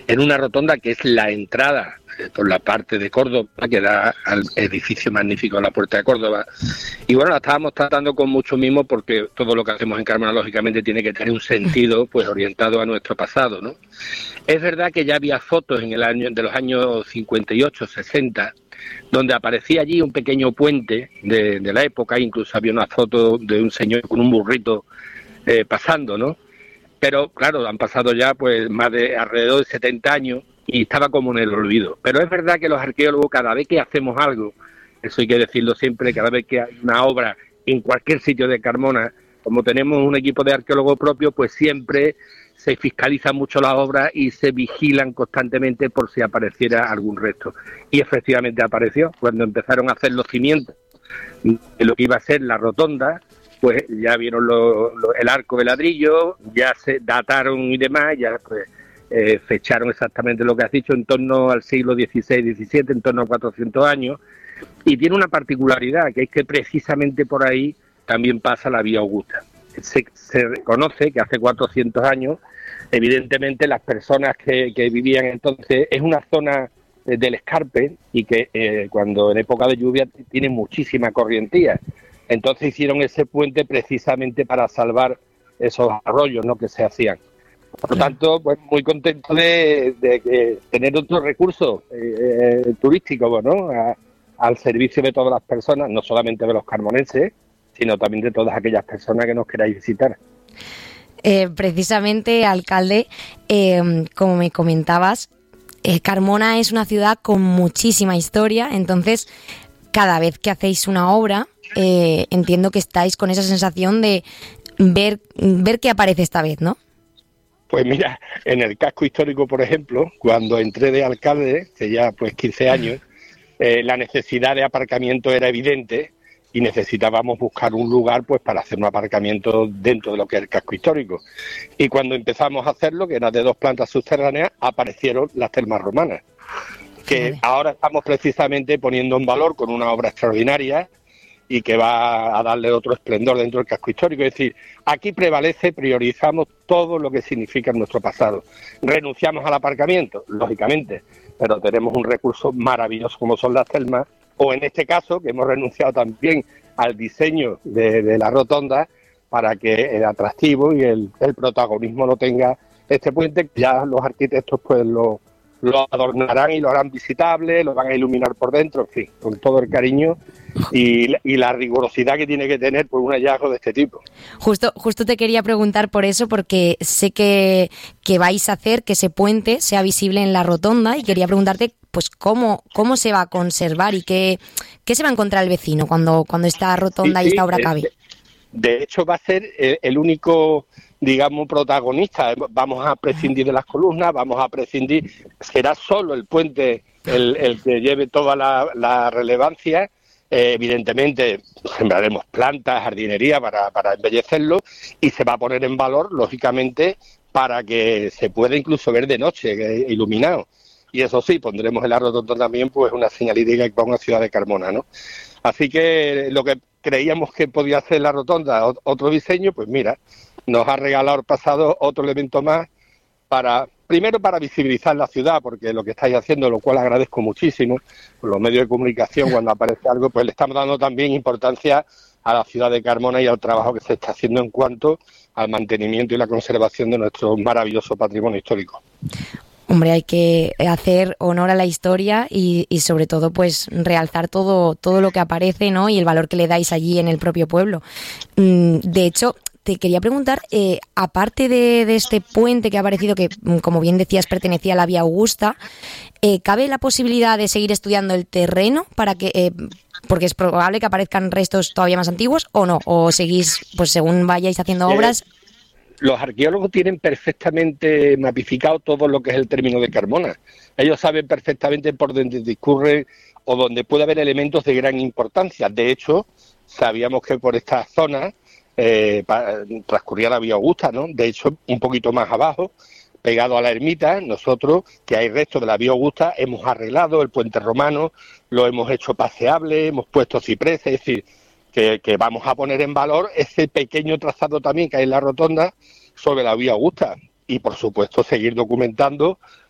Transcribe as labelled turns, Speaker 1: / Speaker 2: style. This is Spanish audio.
Speaker 1: en una rotonda que es la entrada por la parte de Córdoba, que da al edificio magnífico de la Puerta de Córdoba. Y bueno, la estábamos tratando con mucho mimo porque todo lo que hacemos en Carmona, lógicamente, tiene que tener un sentido pues orientado a nuestro pasado, ¿no? Es verdad que ya había fotos en el año de los años 58, 60, donde aparecía allí un pequeño puente de la época, incluso había una foto de un señor con un burrito pasando, ¿no? Pero claro, han pasado ya pues más de alrededor de 70 años y estaba como en el olvido. Pero es verdad que los arqueólogos, cada vez que hacemos algo, eso hay que decirlo siempre, cada vez que hay una obra en cualquier sitio de Carmona, como tenemos un equipo de arqueólogos propio, pues siempre se fiscaliza mucho la obra y se vigilan constantemente por si apareciera algún resto. Y efectivamente apareció. Cuando empezaron a hacer los cimientos de lo que iba a ser la rotonda, pues ya vieron el arco de ladrillo, ya se dataron y demás, ya pues fecharon exactamente lo que has dicho, en torno al siglo XVI-XVII, en torno a 400 años, y tiene una particularidad, que es que precisamente por ahí también pasa la Vía Augusta. Se reconoce que hace 400 años, evidentemente las personas que vivían entonces, es una zona del escarpe y que cuando en época de lluvia tiene muchísima corrientía. Entonces hicieron ese puente precisamente para salvar esos arroyos, ¿no?, que se hacían. Por lo tanto, pues muy contento de tener otro recurso turístico, ¿no?, al servicio de todas las personas, no solamente de los carmonenses, sino también de todas aquellas personas que nos queráis visitar.
Speaker 2: Precisamente, alcalde, como me comentabas, Carmona es una ciudad con muchísima historia, entonces cada vez que hacéis una obra, entiendo que estáis con esa sensación de ver qué aparece esta vez, ¿no?
Speaker 1: Pues mira, en el casco histórico, por ejemplo, cuando entré de alcalde, hace ya pues 15 años, la necesidad de aparcamiento era evidente y necesitábamos buscar un lugar pues para hacer un aparcamiento dentro de lo que es el casco histórico. Y cuando empezamos a hacerlo, que era de 2 plantas subterráneas, aparecieron las termas romanas, que ahora estamos precisamente poniendo en valor con una obra extraordinaria y que va a darle otro esplendor dentro del casco histórico. Es decir, aquí priorizamos todo lo que significa nuestro pasado. Renunciamos al aparcamiento, lógicamente, pero tenemos un recurso maravilloso como son las termas, o en este caso, que hemos renunciado también al diseño de la rotonda para que el atractivo y el protagonismo lo tenga este puente. Ya los arquitectos pues lo adornarán y lo harán visitable, lo van a iluminar por dentro, en fin, con todo el cariño y la rigurosidad que tiene que tener por un hallazgo de este tipo.
Speaker 2: Justo te quería preguntar por eso, porque sé que vais a hacer que ese puente sea visible en la rotonda, y quería preguntarte pues cómo se va a conservar y qué se va a encontrar el vecino cuando esta rotonda y esta obra acabe.
Speaker 1: De hecho, va a ser el único, digamos, protagonista. Vamos a prescindir de las columnas, será solo el puente el que lleve toda la relevancia. Evidentemente, sembraremos plantas, jardinería para embellecerlo, y se va a poner en valor, lógicamente, para que se pueda incluso ver de noche, iluminado. Y eso sí, pondremos en la rotonda también pues una señalítica que ponga Ciudad de Carmona, ¿no? Así que lo que creíamos que podía hacer la rotonda, otro diseño, pues mira, nos ha regalado el pasado otro elemento más primero para visibilizar la ciudad, porque lo que estáis haciendo, lo cual agradezco muchísimo, por los medios de comunicación, cuando aparece algo, pues le estamos dando también importancia a la ciudad de Carmona y al trabajo que se está haciendo en cuanto al mantenimiento y la conservación de nuestro maravilloso patrimonio histórico.
Speaker 2: Hombre, hay que hacer honor a la historia y sobre todo pues realzar todo lo que aparece, ¿no?, y el valor que le dais allí en el propio pueblo. De hecho, te quería preguntar, aparte de este puente que ha aparecido, que como bien decías pertenecía a la Vía Augusta, ¿cabe la posibilidad de seguir estudiando el terreno para que porque es probable que aparezcan restos todavía más antiguos, o no? ¿O seguís, pues según vayáis haciendo obras?
Speaker 1: Los arqueólogos tienen perfectamente mapificado todo lo que es el término de Carmona. Ellos saben perfectamente por dónde discurre o donde puede haber elementos de gran importancia. De hecho, sabíamos que por esta zona transcurría la Vía Augusta, ¿no? De hecho, un poquito más abajo, pegado a la ermita, nosotros, que hay restos de la Vía Augusta, hemos arreglado el puente romano, lo hemos hecho paseable, hemos puesto cipreses, es decir, que vamos a poner en valor ese pequeño trazado también que hay en la rotonda sobre la Vía Augusta, y por supuesto seguir documentando